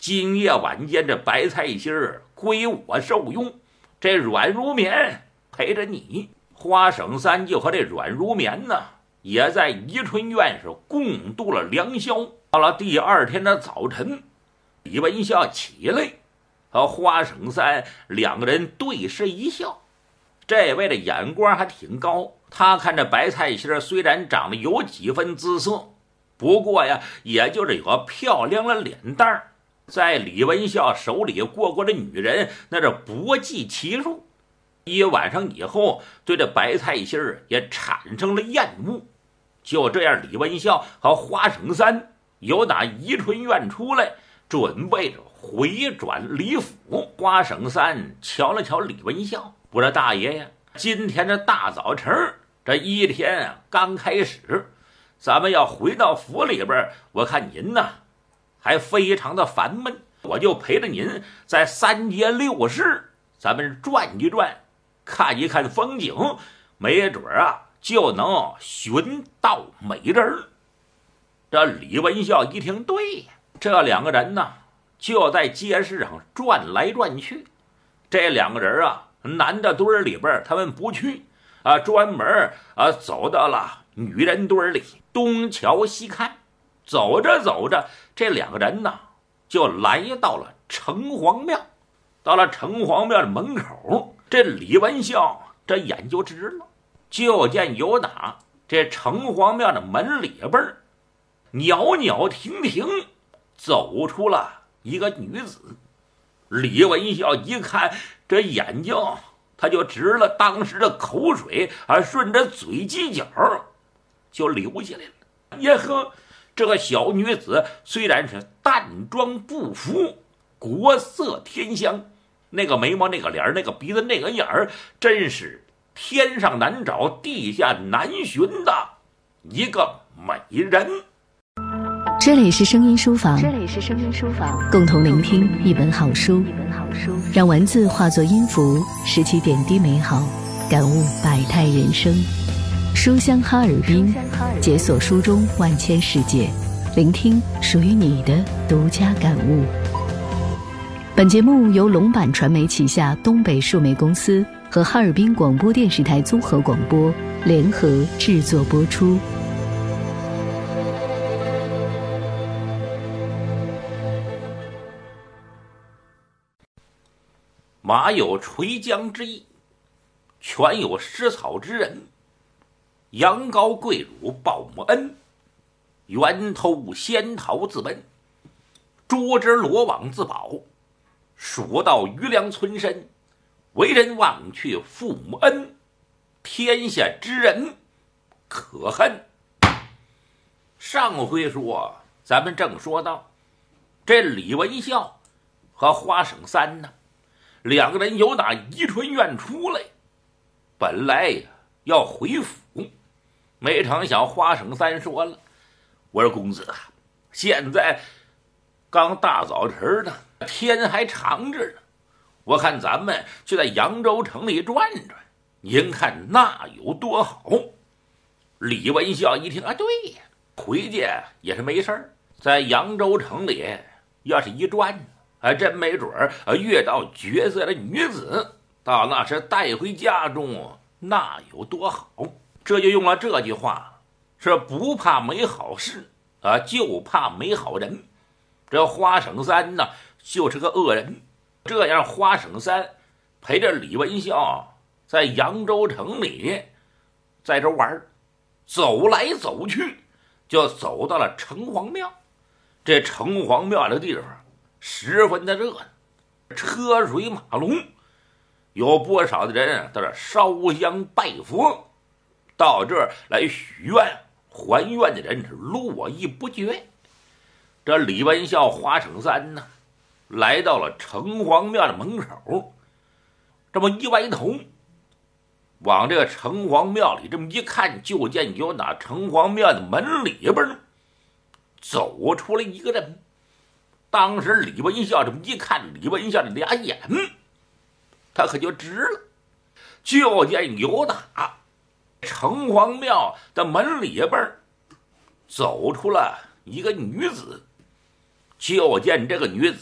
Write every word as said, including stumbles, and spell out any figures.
今夜晚间这白菜心儿归我受用，这阮如棉陪着你。花生三就和这阮如棉呢，也在宜春院是共度了良宵。到了第二天的早晨，李文孝起来，和花生三两个人对视一笑。这位的眼光还挺高，他看这白菜心虽然长得有几分姿色，不过呀，也就是有个漂亮的脸蛋儿，在李文孝手里过过的女人，那是不计其数。一晚上以后，对这白菜心儿也产生了厌恶。就这样，李文孝和花生三由打宜春院出来，准备着回转李府。花生三瞧了瞧李文孝，我说大爷呀，今天这大早晨这一天啊刚开始，咱们要回到府里边，我看您呢还非常的烦闷，我就陪着您在三街六市咱们转一转，看一看风景，没准啊就能寻到美人。这李文孝一听，对呀，这两个人呢就在街市上转来转去。这两个人啊，男的堆里边他们不去啊，专门啊走到了女人堆里，东瞧西看。走着走着，这两个人呢就来到了城隍庙。到了城隍庙的门口，这李文孝这眼就直了，就见有打这城隍庙的门里边袅袅婷婷走出了一个女子。李文孝一看，这眼睛他就直了，当时的口水啊顺着嘴犄角就流下来了。耶呵，这个小女子虽然是淡妆不浮，国色天香，那个眉毛那个脸那个鼻子那个眼儿，真是天上难找地下难寻的一个美人。 这里是声音书房， 这里是声音书房， 共同聆听一本好书， 一本好书， 让文字化作音符，拾起点滴美好，感悟百态人生。书香哈尔滨，解锁书中万千世界，聆听属于你的独家感悟。本节目由龙版传媒旗下东北数媒公司和哈尔滨广播电视台综合广播联合制作播出。 马有垂缰之意，犬有食草之人。羊羔跪乳报母恩，源头仙桃自奔。捉之罗网自保，蜀道余粮存身。为人忘却父母恩，天下之人可恨。上回说咱们正说到，这李文孝和花生三呢，两个人由打宜春院出来，本来呀要回府，没成想花生三说了，我说公子啊，现在刚大早晨的，天还长着呢，我看咱们就在扬州城里转转，您看那有多好。李文孝一听啊，对呀，回家也是没事儿，在扬州城里要是一转，还真没准儿遇到绝色的女子，到那时带回家中，那有多好。这就用了这句话，是不怕没好事啊，就怕没好人。这花生三呢就是个恶人。这样花生三陪着李文孝在扬州城里在这玩，走来走去，就走到了城隍庙。这城隍庙的地方十分的热闹，车水马龙，有不少的人在这烧香拜佛，到这儿来许愿还愿的人是络绎不绝。这李文孝花生三呢来到了城隍庙的门口，这么一歪头往这个城隍庙里这么一看，就见有打城隍庙的门里边走出来一个人。当时李文孝这么一看，李文孝的俩眼他可就直了，就见有打城隍庙的门里边走出了一个女子。就见这个女子